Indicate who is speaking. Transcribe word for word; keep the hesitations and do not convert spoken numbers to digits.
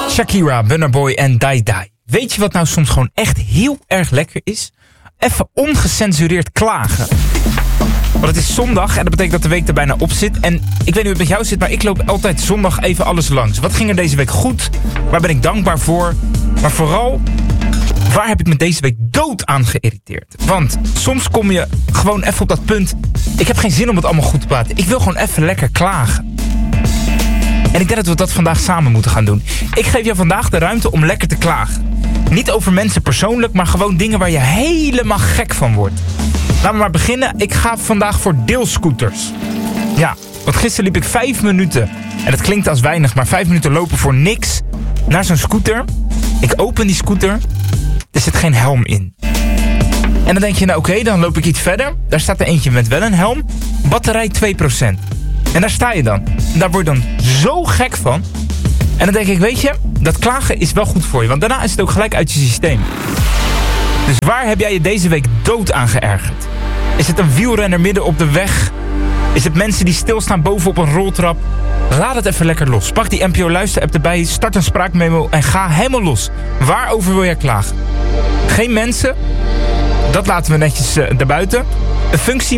Speaker 1: Shakira, Burna Boy en Die Die. Weet je wat nou soms gewoon echt heel erg lekker is? Even ongecensureerd klagen. Want het is zondag en dat betekent dat de week er bijna op zit. En ik weet niet hoe het met jou zit, maar ik loop altijd zondag even alles langs. Wat ging er deze week goed? Waar ben ik dankbaar voor? Maar vooral, waar heb ik me deze week dood aan geïrriteerd? Want soms kom je gewoon even op dat punt. Ik heb geen zin om het allemaal goed te praten. Ik wil gewoon even lekker klagen. En ik denk dat we dat vandaag samen moeten gaan doen. Ik geef jou vandaag de ruimte om lekker te klagen. Niet over mensen persoonlijk, maar gewoon dingen waar je helemaal gek van wordt. Laten we maar beginnen. Ik ga vandaag voor deelscooters. Ja, want gisteren liep ik vijf minuten. En dat klinkt als weinig, maar vijf minuten lopen voor niks. Naar zo'n scooter. Ik open die scooter. Er zit geen helm in. En dan denk je, nou oké, okay, dan loop ik iets verder. Daar staat er eentje met wel een helm. Batterij twee procent. En daar sta je dan. Daar word je dan zo gek van. En dan denk ik, weet je, dat klagen is wel goed voor je. Want daarna is het ook gelijk uit je systeem. Dus waar heb jij je deze week dood aan geërgerd? Is het een wielrenner midden op de weg? Is het mensen die stilstaan bovenop een roltrap? Laat het even lekker los. Pak die N P O Luister-app erbij, start een spraakmemo en ga helemaal los. Waarover wil jij klagen? Geen mensen? Dat laten we netjes uh, daarbuiten. Een functie